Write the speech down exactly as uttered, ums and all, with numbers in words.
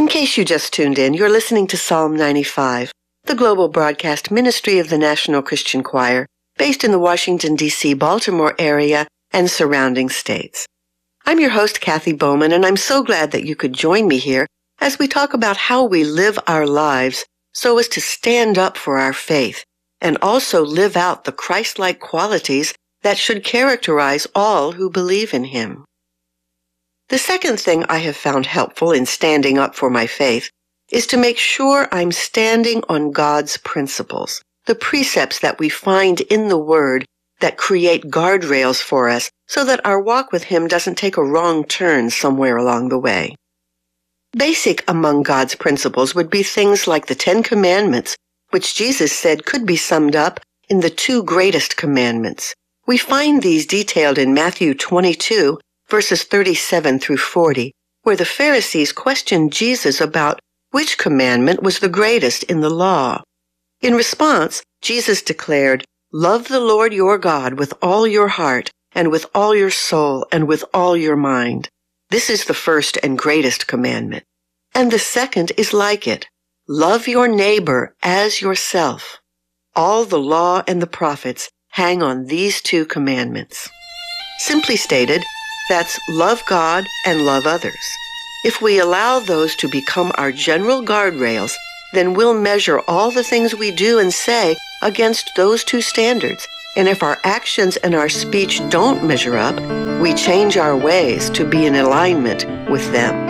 case you just tuned in, you're listening to Psalm ninety-five, the global broadcast ministry of the National Christian Choir, based in the Washington, D C, Baltimore area and surrounding states. I'm your host, Kathy Bowman, and I'm so glad that you could join me here as we talk about how we live our lives so as to stand up for our faith and also live out the Christ-like qualities that should characterize all who believe in Him. The second thing I have found helpful in standing up for my faith is to make sure I'm standing on God's principles, the precepts that we find in the Word that create guardrails for us so that our walk with Him doesn't take a wrong turn somewhere along the way. Basic among God's principles would be things like the Ten Commandments, which Jesus said could be summed up in the two greatest commandments. We find these detailed in Matthew twenty-two, verses thirty-seven through forty, where the Pharisees questioned Jesus about which commandment was the greatest in the law. In response, Jesus declared, "Love the Lord your God with all your heart and with all your soul and with all your mind. This is the first and greatest commandment. And the second is like it. Love your neighbor as yourself. All the law and the prophets hang on these two commandments." Simply stated, that's love God and love others. If we allow those to become our general guardrails, then we'll measure all the things we do and say against those two standards. And if our actions and our speech don't measure up, we change our ways to be in alignment with them.